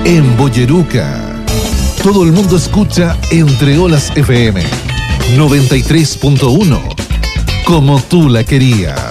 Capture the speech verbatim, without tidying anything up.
en Boyeruca. Todo el mundo escucha Entre Olas F M noventa y tres punto uno, como tú la querías.